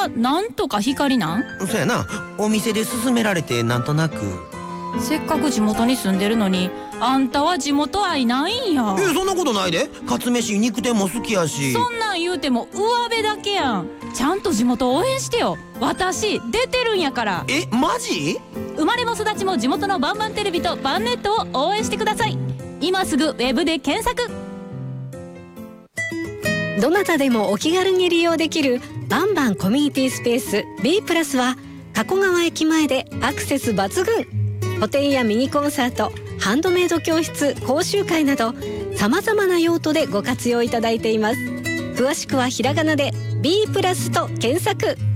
はなんとか光なん？ そやな、お店で勧められてなんとなく。 せっかく地元に住んでるのにあんたは地元愛ないんや。 そんなことないで。かつめし肉店も好きやし。 そんなん言うても上辺だけやん。ちゃんと地元応援してよ。私出てるんやから。 マジ？ 生まれも育ちも地元のバンバンテレビとバンネットを応援してください。今すぐウェブで検索。 どなたでもお気軽に利用できるバンバンコミュニティスペース B プラスは加古川駅前でアクセス抜群。個展やミニコンサート、ハンドメイド教室、講習会などさまざまな用途でご活用いただいています。詳しくはひらがなで B プラスと検索。